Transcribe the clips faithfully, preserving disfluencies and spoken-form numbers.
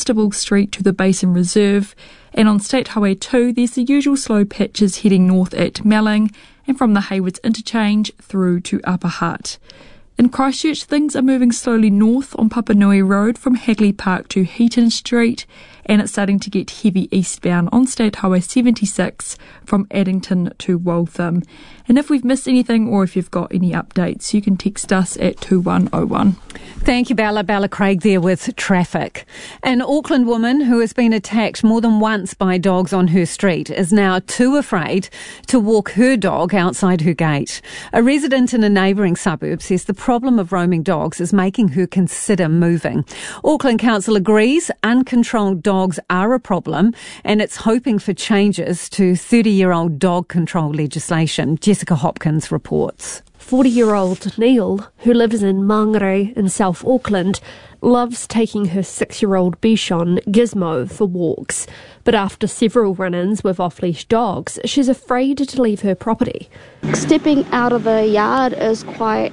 Constable Street to the Basin Reserve, and on State Highway two there's the usual slow patches heading north at Melling and from the Haywoods interchange through to Upper Hutt. In Christchurch, things are moving slowly north on Papanui Road from Hagley Park to Heaton Street, and it's starting to get heavy eastbound on State Highway seventy-six from Addington to Waltham. And if we've missed anything or if you've got any updates, you can text us at two one oh one. Thank you, Bella. Bella Craig there with traffic. An Auckland woman who has been attacked more than once by dogs on her street is now too afraid to walk her dog outside her gate. A resident in a neighbouring suburb says the problem of roaming dogs is making her consider moving. Auckland Council agrees uncontrolled dogs are a problem and it's hoping for changes to thirty-year-old dog control legislation. Jessica Hopkins reports. forty-year-old Neil, who lives in Mangere in South Auckland, loves taking her six-year-old Bichon, Gizmo, for walks. But after several run-ins with off-leash dogs, she's afraid to leave her property. Stepping out of the yard is quite,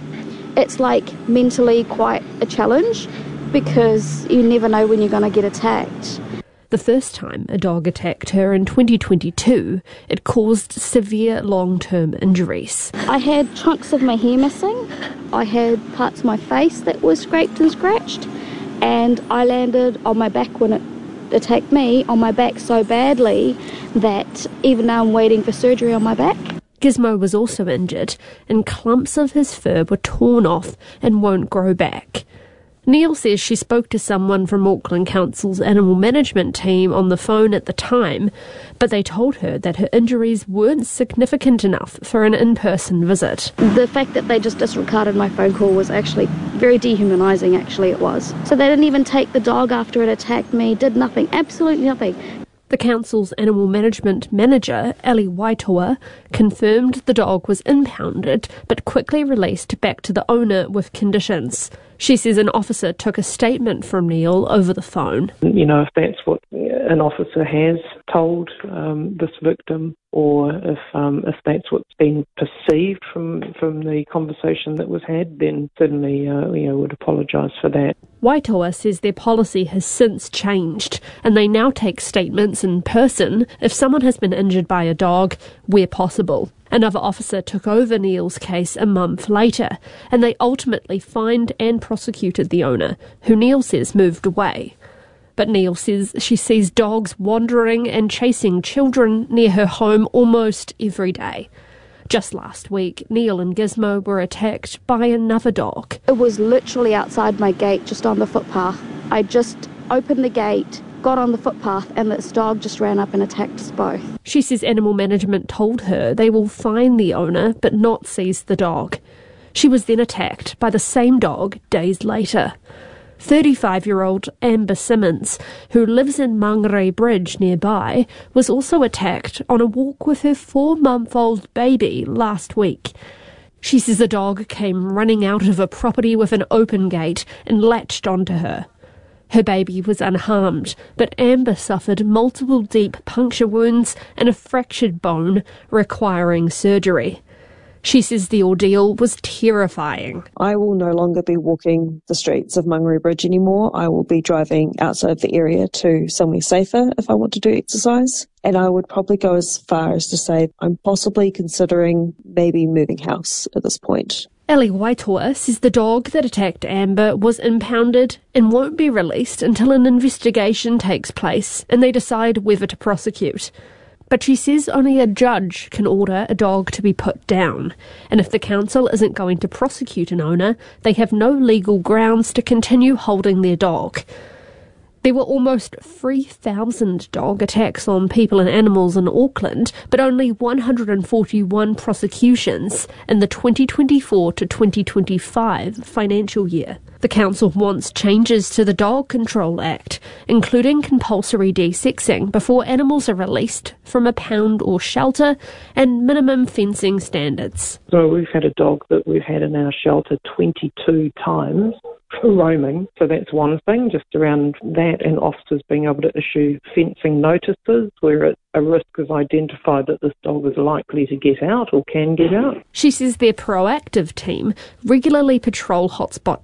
it's like mentally quite a challenge because you never know when you're going to get attacked. The first time a dog attacked her in twenty twenty-two, it caused severe long-term injuries. I had chunks of my hair missing, I had parts of my face that were scraped and scratched, and I landed on my back when it attacked me, on my back so badly that even now I'm waiting for surgery on my back. Gizmo was also injured, and clumps of his fur were torn off and won't grow back. Neil says she spoke to someone from Auckland Council's animal management team on the phone at the time, but they told her that her injuries weren't significant enough for an in-person visit. The fact that they just disregarded my phone call was actually very dehumanising, actually it was. So they didn't even take the dog after it attacked me, did nothing, absolutely nothing. The council's animal management manager, Ellie Waitoa, confirmed the dog was impounded but quickly released back to the owner with conditions. She says an officer took a statement from Neil over the phone. You know, if that's what an officer has told um, this victim, or if um, if that's what's been perceived from from the conversation that was had, then certainly uh, you know would apologise for that. Waitoa says their policy has since changed, and they now take statements in person if someone has been injured by a dog where possible. Another officer took over Neil's case a month later, and they ultimately fined and prosecuted the owner, who Neil says moved away. But Neil says she sees dogs wandering and chasing children near her home almost every day. Just last week, Neil and Gizmo were attacked by another dog. It was literally outside my gate, just on the footpath. I just opened the gate, got on the footpath, and this dog just ran up and attacked us both. She says animal management told her they will fine the owner but not seize the dog. She was then attacked by the same dog days later. thirty-five-year-old Amber Simmons, who lives in Mangere Bridge nearby, was also attacked on a walk with her four-month-old baby last week. She says the dog came running out of a property with an open gate and latched onto her. Her baby was unharmed, but Amber suffered multiple deep puncture wounds and a fractured bone requiring surgery. She says the ordeal was terrifying. I will no longer be walking the streets of Mangere Bridge anymore. I will be driving outside of the area to somewhere safer if I want to do exercise. And I would probably go as far as to say I'm possibly considering maybe moving house at this point. Ellie Waitoa says the dog that attacked Amber was impounded and won't be released until an investigation takes place and they decide whether to prosecute. But she says only a judge can order a dog to be put down, and if the council isn't going to prosecute an owner, they have no legal grounds to continue holding their dog. There were almost three thousand dog attacks on people and animals in Auckland, but only one hundred forty-one prosecutions in the twenty twenty-four to twenty twenty-five financial year. The council wants changes to the Dog Control Act, including compulsory de-sexing before animals are released from a pound or shelter, and minimum fencing standards. So we've had a dog that we've had in our shelter twenty-two times for roaming, so that's one thing, just around that, and officers being able to issue fencing notices where it, a risk is identified that this dog is likely to get out or can get out. She says their proactive team regularly patrol hotspot areas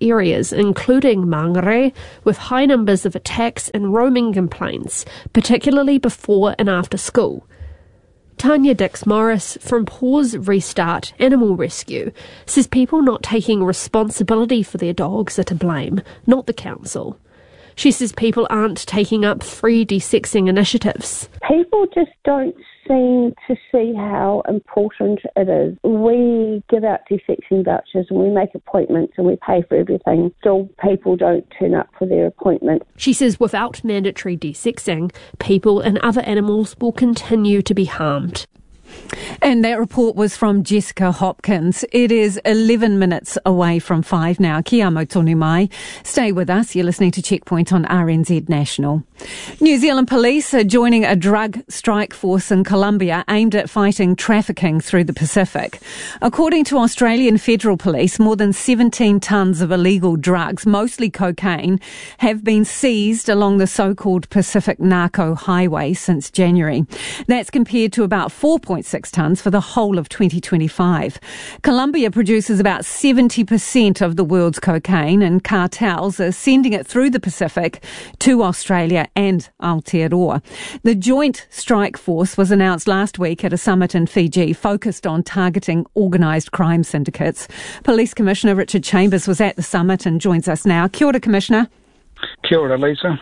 areas, including Mangere, with high numbers of attacks and roaming complaints, particularly before and after school. Tanya Dix-Morris from Pause Restart Animal Rescue says people not taking responsibility for their dogs are to blame, not the council. She says people aren't taking up free desexing initiatives. People just don't seem to see how important it is. We give out desexing vouchers and we make appointments and we pay for everything. Still, people don't turn up for their appointments. She says without mandatory desexing, people and other animals will continue to be harmed. And that report was from Jessica Hopkins. It is eleven minutes away from five now. Kia amo tonu mai. Stay with us. You're listening to Checkpoint on R N Z National. New Zealand police are joining a drug strike force in Colombia aimed at fighting trafficking through the Pacific. According to Australian Federal Police, more than seventeen tonnes of illegal drugs, mostly cocaine, have been seized along the so-called Pacific Narco Highway since January. That's compared to about four point six tonnes for the whole of twenty twenty-five. Colombia produces about seventy percent of the world's cocaine, and cartels are sending it through the Pacific to Australia and Aotearoa. The joint strike force was announced last week at a summit in Fiji focused on targeting organised crime syndicates. Police Commissioner Richard Chambers was at the summit and joins us now. Kia ora, Commissioner. Kia ora, Lisa.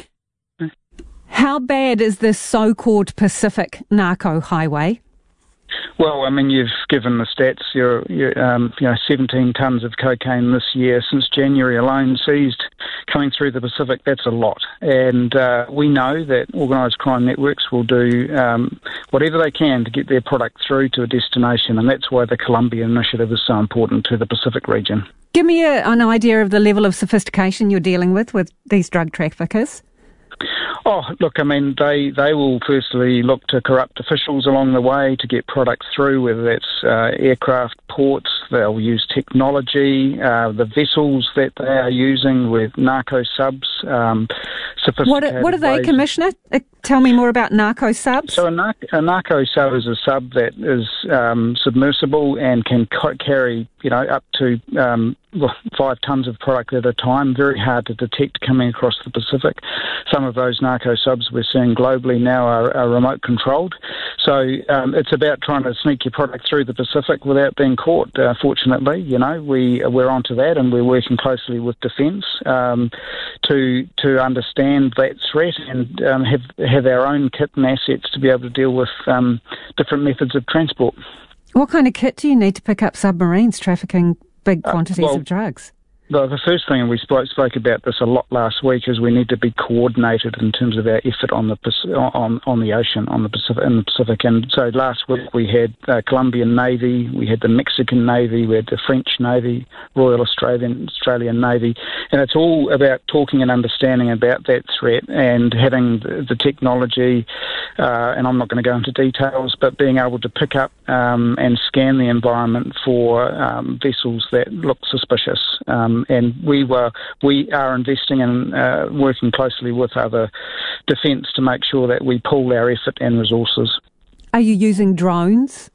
How bad is this so-called Pacific Narco Highway? Well, I mean, you've given the stats. You're, you're, um, you know, seventeen tonnes of cocaine this year since January alone seized coming through the Pacific. That's a lot. And uh, we know that organised crime networks will do um, whatever they can to get their product through to a destination, and that's why the Colombia initiative is so important to the Pacific region. Give me a, an idea of the level of sophistication you're dealing with with these drug traffickers. Oh, look, I mean, they, they will firstly look to corrupt officials along the way to get products through, whether that's uh, aircraft, ports. They'll use technology, uh, the vessels that they are using with narco subs, um, sophisticated What are, what are they, ways. Commissioner? Uh, tell me more about narco subs. So a, nar- a narco sub is a sub that is um, submersible and can co- carry, you know, up to um, well, five tonnes of product at a time. Very hard to detect coming across the Pacific. Some of those narco subs we're seeing globally now are, are remote controlled. So um, it's about trying to sneak your product through the Pacific without being caught. Uh, fortunately, you know, we we're onto that, and we're working closely with Defence um, to to understand that threat and um, have have our own kit and assets to be able to deal with um, different methods of transport. What kind of kit do you need to pick up submarines trafficking big quantities uh, well, of drugs? The, the first thing, and we spoke, spoke about this a lot last week, is we need to be coordinated in terms of our effort on the on on the ocean, on the Pacific, in the Pacific. And so last week we had uh, Colombian Navy, we had the Mexican Navy, we had the French Navy, Royal Australian Australian Navy, and it's all about talking and understanding about that threat and having the, the technology. Uh, and I'm not going to go into details, but being able to pick up um, and scan the environment for um, vessels that look suspicious. Um, and we were we are investing in uh, working closely with other defence to make sure that we pool our effort and resources. Are you using drones?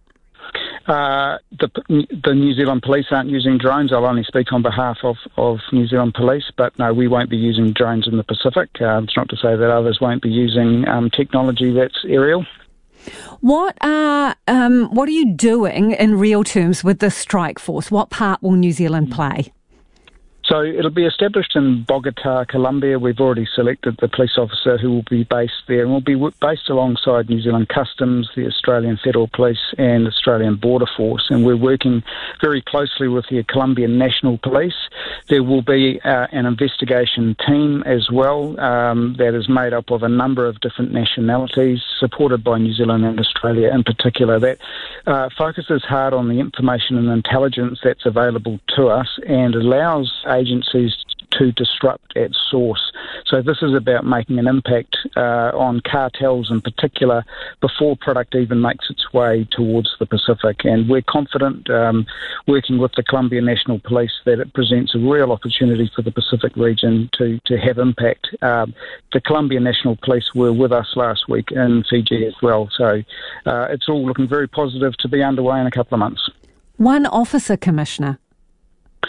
Uh, the, the New Zealand Police aren't using drones. I'll only speak on behalf of, of New Zealand Police, but no, we won't be using drones in the Pacific. Uh, it's not to say that others won't be using um, technology that's aerial. What are um, what are you doing in real terms with the strike force? What part will New Zealand play? So it'll be established in Bogota, Colombia. We've already selected the police officer who will be based there, and will be based alongside New Zealand Customs, the Australian Federal Police and Australian Border Force, and we're working very closely with the Colombian National Police. There will be uh, an investigation team as well um, that is made up of a number of different nationalities, supported by New Zealand and Australia in particular, that uh, focuses hard on the information and intelligence that's available to us and allows agencies to disrupt at source. So this is about making an impact uh, on cartels in particular before product even makes its way towards the Pacific. And we're confident, um, working with the Colombian National Police, that it presents a real opportunity for the Pacific region to, to have impact. Um, the Colombian National Police were with us last week in Fiji as well. So uh, it's all looking very positive to be underway in a couple of months. One officer, Commissioner.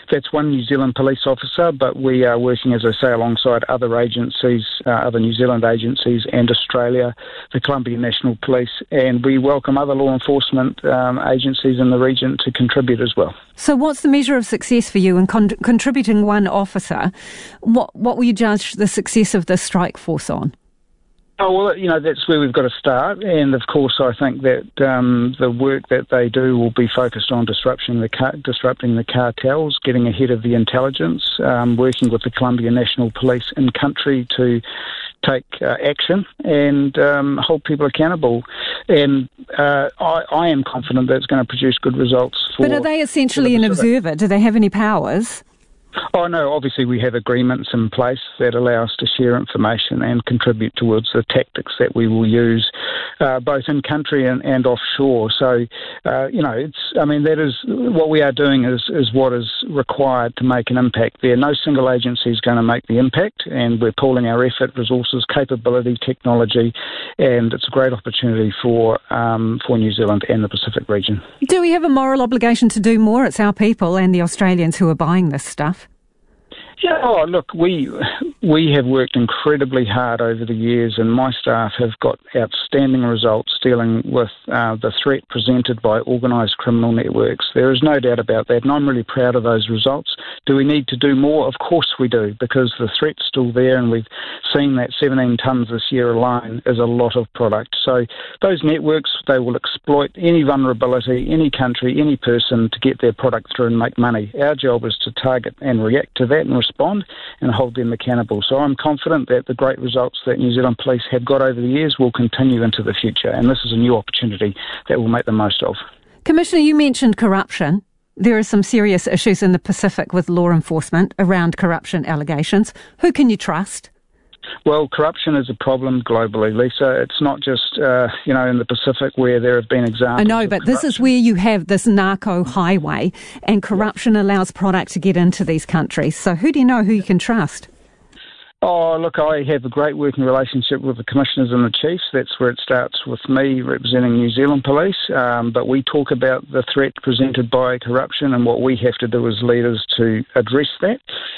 That's one New Zealand police officer, but we are working, as I say, alongside other agencies, uh, other New Zealand agencies and Australia, the Columbia National Police, and we welcome other law enforcement um, agencies in the region to contribute as well. So what's the measure of success for you in con- contributing one officer? What, what will you judge the success of the strike force on? Oh, well, you know, that's where we've got to start. And, of course, I think that um, the work that they do will be focused on disrupting the car- disrupting the cartels, getting ahead of the intelligence, um, working with the Columbia National Police in country to take uh, action and um, hold people accountable. And uh, I, I am confident that it's going to produce good results for... But are they essentially an observer? Do they have any powers? Oh, no, obviously we have agreements in place that allow us to share information and contribute towards the tactics that we will use, uh, both in country and, and offshore. So, uh, you know, it's, I mean, that is, what we are doing is, is what is required to make an impact there. No single agency is going to make the impact, and we're pooling our effort, resources, capability, technology, and it's a great opportunity for, um, for New Zealand and the Pacific region. Do we have a moral obligation to do more? It's our people and the Australians who are buying this stuff. Yeah, oh, look, we we have worked incredibly hard over the years, and my staff have got outstanding results dealing with uh, the threat presented by organised criminal networks. There is no doubt about that, and I'm really proud of those results. Do we need to do more? Of course we do, because the threat's still there, and we've seen that seventeen tonnes this year alone is a lot of product. So those networks, they will exploit any vulnerability, any country, any person to get their product through and make money. Our job is to target and react to that and respond and hold them accountable. So I'm confident that the great results that New Zealand Police have got over the years will continue into the future, and this is a new opportunity that we'll make the most of. Commissioner, you mentioned corruption. There are some serious issues in the Pacific with law enforcement around corruption allegations. Who can you trust? Well, corruption is a problem globally, Lisa. It's not just, uh, you know, in the Pacific where there have been examples. I know, but this is where you have this narco highway, and corruption yep. allows product to get into these countries. So who do you know who you can trust? Oh, look, I have a great working relationship with the commissioners and the chiefs. That's where it starts with me representing New Zealand Police. Um, but we talk about the threat presented by corruption and what we have to do as leaders to address that.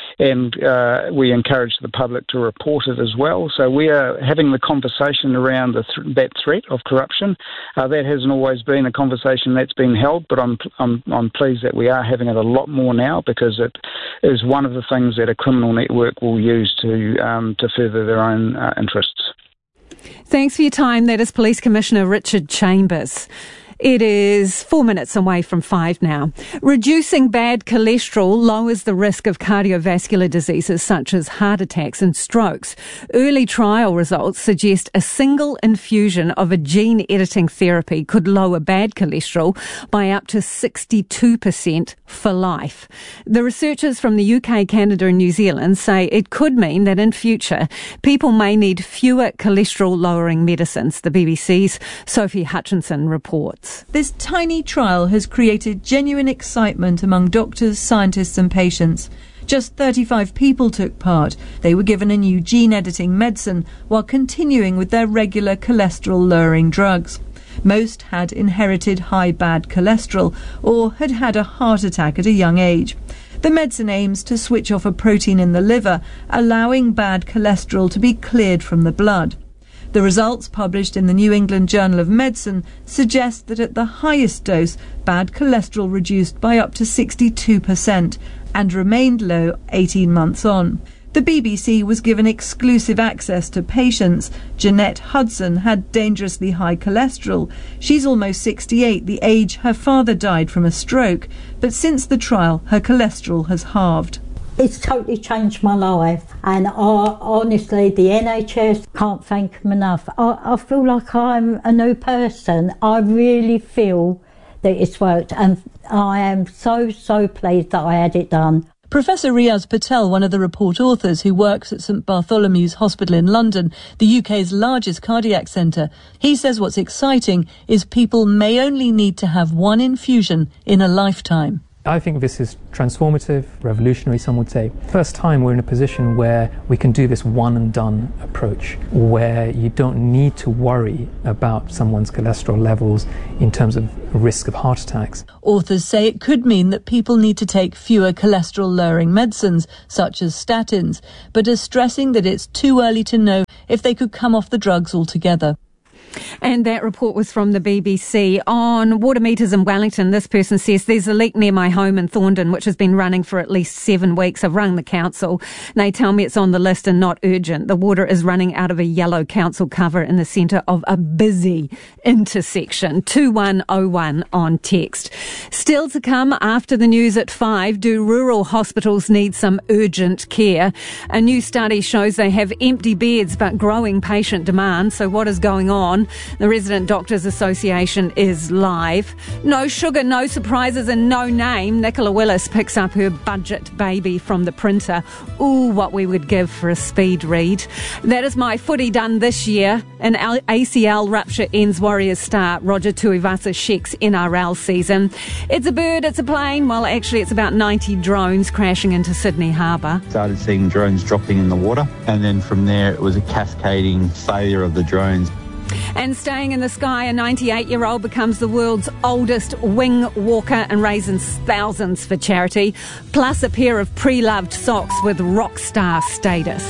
And uh, we encourage the public to report it as well. So we are having the conversation around the th- that threat of corruption. Uh, that hasn't always been a conversation that's been held, but I'm, I'm I'm pleased that we are having it a lot more now, because it is one of the things that a criminal network will use to um, to further their own uh, interests. Thanks for your time. That is Police Commissioner Richard Chambers. It is four minutes away from five now. Reducing bad cholesterol lowers the risk of cardiovascular diseases such as heart attacks and strokes. Early trial results suggest a single infusion of a gene-editing therapy could lower bad cholesterol by up to sixty-two percent for life. The researchers from the U K, Canada and New Zealand say it could mean that in future people may need fewer cholesterol-lowering medicines. The B B C's Sophie Hutchinson reports. This tiny trial has created genuine excitement among doctors, scientists and patients. Just thirty-five people took part. They were given a new gene-editing medicine while continuing with their regular cholesterol-lowering drugs. Most had inherited high bad cholesterol or had had a heart attack at a young age. The medicine aims to switch off a protein in the liver, allowing bad cholesterol to be cleared from the blood. The results published in the New England Journal of Medicine suggest that at the highest dose, bad cholesterol reduced by up to sixty-two percent and remained low eighteen months on. The B B C was given exclusive access to patients. Jeanette Hudson had dangerously high cholesterol. She's almost sixty-eight, the age her father died from a stroke. But since the trial, her cholesterol has halved. It's totally changed my life, and I, honestly, the N H S, can't thank them enough. I, I feel like I'm a new person. I really feel that it's worked, and I am so, so pleased that I had it done. Professor Riaz Patel, one of the report authors who works at St Bartholomew's Hospital in London, the U K's largest cardiac centre, he says what's exciting is people may only need to have one infusion in a lifetime. I think this is transformative, revolutionary, some would say. First time we're in a position where we can do this one and done approach, where you don't need to worry about someone's cholesterol levels in terms of risk of heart attacks. Authors say it could mean that people need to take fewer cholesterol-lowering medicines, such as statins, but are stressing that it's too early to know if they could come off the drugs altogether. And that report was from the B B C. On water meters in Wellington, this person says, there's a leak near my home in Thorndon, which has been running for at least seven weeks. I've rung the council. They tell me it's on the list and not urgent. The water is running out of a yellow council cover in the centre of a busy intersection. two one oh one on text. Still to come after the news at five, do rural hospitals need some urgent care? A new study shows they have empty beds but growing patient demand. So what is going on? The Resident Doctors Association is live. No sugar, no surprises and no name. Nicola Willis picks up her budget baby from the printer. Ooh, what we would give for a speed read. That is my footy done this year. An A C L rupture ends Warriors star Roger Tuivasa-Sheck's N R L season. It's a bird, it's a plane. Well, actually, it's about ninety drones crashing into Sydney Harbour. Started seeing drones dropping in the water, and then from there it was a cascading failure of the drones. And staying in the sky, a ninety-eight-year-old becomes the world's oldest wing walker and raises thousands for charity, plus a pair of pre-loved socks with rock star status.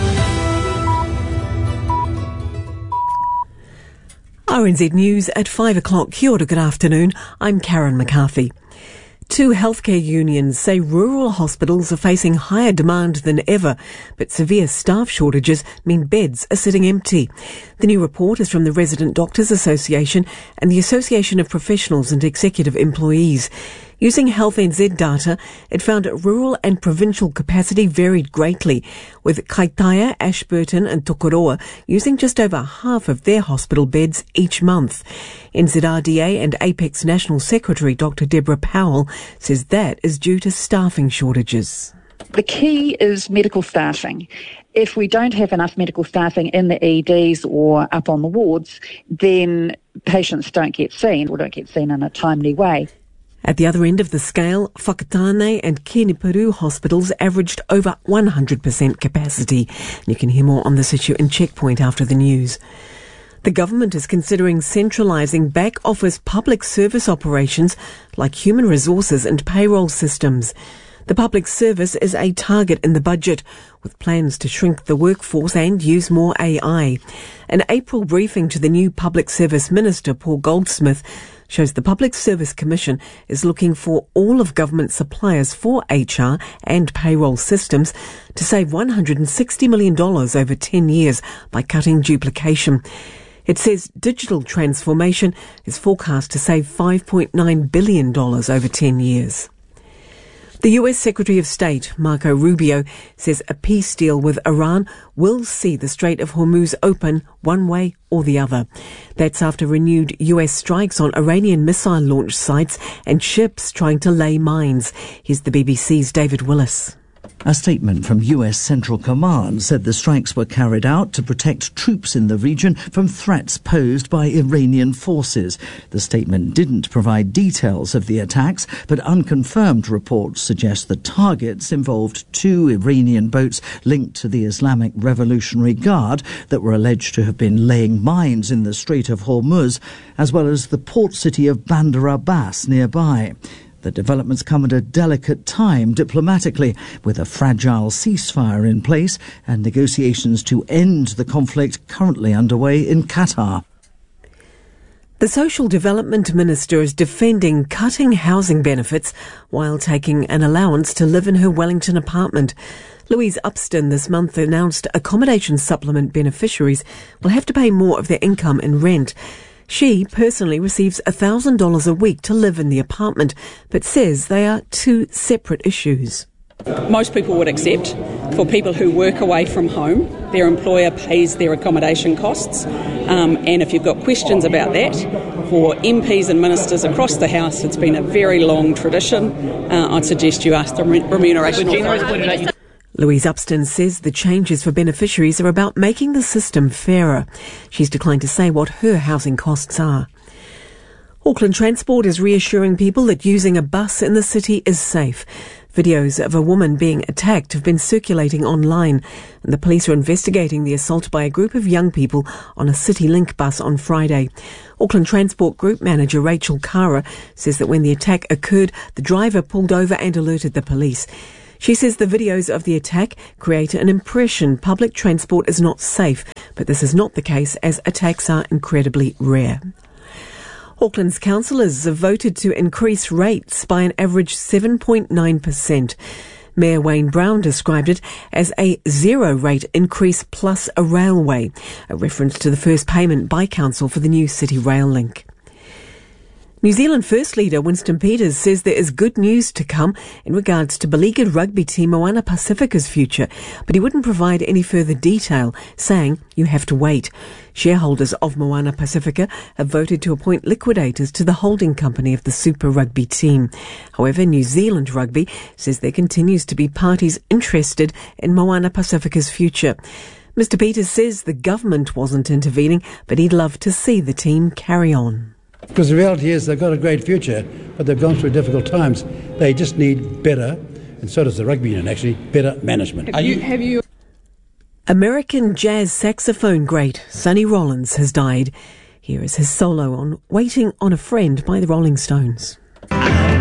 R N Z News at five o'clock. Kia ora, good afternoon. I'm Karen McCarthy. Two healthcare unions say rural hospitals are facing higher demand than ever, but severe staff shortages mean beds are sitting empty. The new report is from the Resident Doctors Association and the Association of Professionals and Executive Employees. Using Health N Z data, it found rural and provincial capacity varied greatly, with Kaitaia, Ashburton and Tokoroa using just over half of their hospital beds each month. N Z R D A and APEX National Secretary Doctor Deborah Powell says that is due to staffing shortages. The key is medical staffing. If we don't have enough medical staffing in the E Ds or up on the wards, then patients don't get seen or don't get seen in a timely way. At the other end of the scale, Whakatane and Keniperu hospitals averaged over one hundred percent capacity. You can hear more on this issue in Checkpoint after the news. The government is considering centralising back-office public service operations like human resources and payroll systems. The public service is a target in the budget, with plans to shrink the workforce and use more A I. An April briefing to the new Public Service Minister, Paul Goldsmith, shows the Public Service Commission is looking for all of government suppliers for H R and payroll systems to save one hundred sixty million dollars over ten years by cutting duplication. It says digital transformation is forecast to save five point nine billion dollars over ten years. The U S Secretary of State, Marco Rubio, says a peace deal with Iran will see the Strait of Hormuz open one way or the other. That's after renewed U S strikes on Iranian missile launch sites and ships trying to lay mines. Here's the B B C's David Willis. A statement from U S Central Command said the strikes were carried out to protect troops in the region from threats posed by Iranian forces. The statement didn't provide details of the attacks, but unconfirmed reports suggest the targets involved two Iranian boats linked to the Islamic Revolutionary Guard that were alleged to have been laying mines in the Strait of Hormuz, as well as the port city of Bandar Abbas nearby. The developments come at a delicate time diplomatically, with a fragile ceasefire in place and negotiations to end the conflict currently underway in Qatar. The Social Development Minister is defending cutting housing benefits while taking an allowance to live in her Wellington apartment. Louise Upston this month announced accommodation supplement beneficiaries will have to pay more of their income in rent. She personally receives one thousand dollars a week to live in the apartment, but says they are two separate issues. Most people would accept for people who work away from home, their employer pays their accommodation costs. Um, and if you've got questions about that, for M Ps and ministers across the House, it's been a very long tradition. Uh, I'd suggest you ask the Remuneration Authority. Louise Upston says the changes for beneficiaries are about making the system fairer. She's declined to say what her housing costs are. Auckland Transport is reassuring people that using a bus in the city is safe. Videos of a woman being attacked have been circulating online, and the police are investigating the assault by a group of young people on a CityLink bus on Friday. Auckland Transport Group Manager Rachel Kara says that when the attack occurred, the driver pulled over and alerted the police. She says the videos of the attack create an impression public transport is not safe, but this is not the case as attacks are incredibly rare. Auckland's councillors have voted to increase rates by an average seven point nine percent. Mayor Wayne Brown described it as a zero-rate increase plus a railway, a reference to the first payment by council for the new City Rail link. New Zealand First Leader Winston Peters says there is good news to come in regards to beleaguered rugby team Moana Pacifica's future, but he wouldn't provide any further detail, saying you have to wait. Shareholders of Moana Pacifica have voted to appoint liquidators to the holding company of the Super Rugby team. However, New Zealand Rugby says there continues to be parties interested in Moana Pacifica's future. Mister Peters says the government wasn't intervening, but he'd love to see the team carry on. Because the reality is they've got a great future, but they've gone through difficult times. They just need better, and so does the rugby union actually, better management. Have you, have you... American jazz saxophone great Sonny Rollins has died. Here is his solo on Waiting on a Friend by the Rolling Stones.